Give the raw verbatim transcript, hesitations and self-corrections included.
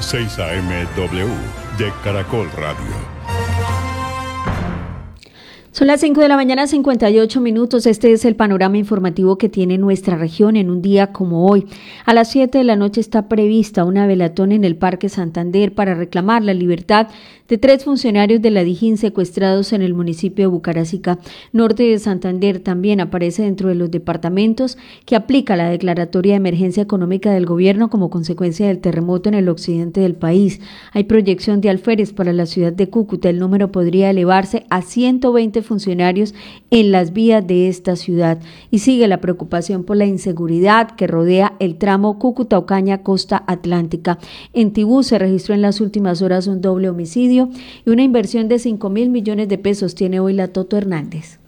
seis A M W de Caracol Radio. Son las cinco de la mañana, cincuenta y ocho minutos. Este es el panorama informativo que tiene nuestra región en un día como hoy. A las siete de la noche está prevista una velatón en el Parque Santander para reclamar la libertad de tres funcionarios de la Dijín secuestrados en el municipio de Bucaramanga. Norte de Santander también aparece dentro de los departamentos que aplica la declaratoria de emergencia económica del gobierno como consecuencia del terremoto en el occidente del país. Hay proyección de alférez para la ciudad de Cúcuta. El número podría elevarse a ciento veinte funcionarios en las vías de esta ciudad. Y sigue la preocupación por la inseguridad que rodea el tramo Cúcuta-Ocaña, costa atlántica. En Tibú se registró en las últimas horas un doble homicidio y una inversión de cinco mil millones de pesos tiene hoy la Toto Hernández.